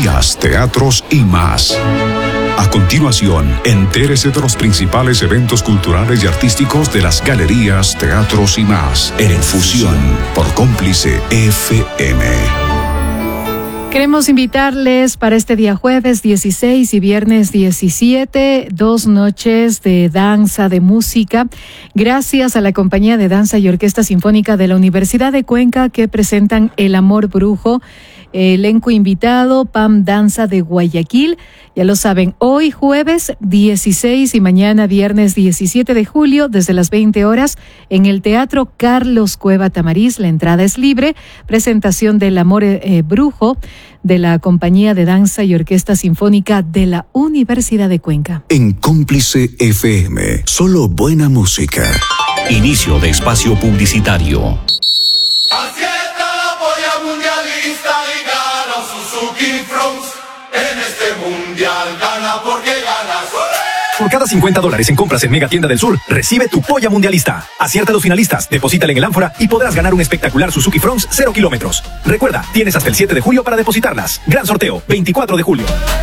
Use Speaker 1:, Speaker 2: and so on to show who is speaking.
Speaker 1: galerías, teatros y más. A continuación, entérese de los principales eventos culturales y artísticos de las galerías, teatros y más en Fusión por Cómplice FM.
Speaker 2: Queremos invitarles para este día jueves 16 y viernes 17, 2 noches de danza, de música, gracias a la Compañía de Danza y Orquesta Sinfónica de la Universidad de Cuenca, que presentan El Amor Brujo. Elenco invitado, PAM Danza de Guayaquil. Ya lo saben, hoy jueves 16 y mañana viernes 17 de julio, desde las 20 horas, en el Teatro Carlos Cueva Tamariz. La entrada es libre. Presentación del Amor Brujo de la Compañía de Danza y Orquesta Sinfónica de la Universidad de Cuenca.
Speaker 1: En Cómplice FM, solo buena música.
Speaker 3: Inicio de espacio publicitario.
Speaker 4: En este mundial gana porque ganas.
Speaker 5: Por cada $50 en compras en Mega Tienda del Sur, recibe tu polla mundialista. Acierta a los finalistas, deposítala en el ánfora y podrás ganar un espectacular Suzuki Fronx 0 kilómetros. Recuerda, tienes hasta el 7 de julio para depositarlas. Gran sorteo, 24 de julio.